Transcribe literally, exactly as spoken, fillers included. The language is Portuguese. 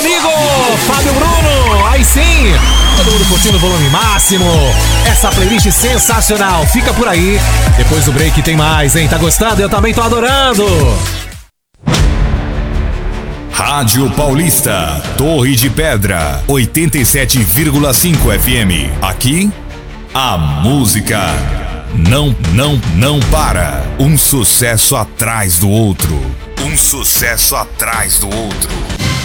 Amigo Fábio Bruno, aí sim, todo mundo curtindo o volume máximo. Essa playlist sensacional, fica por aí. Depois do break tem mais, hein? Tá gostando? Eu também tô adorando. Rádio Paulista, Torre de Pedra, oitenta e sete vírgula cinco F M. Aqui, a música não, não, não para. Um sucesso atrás do outro. Um sucesso atrás do outro.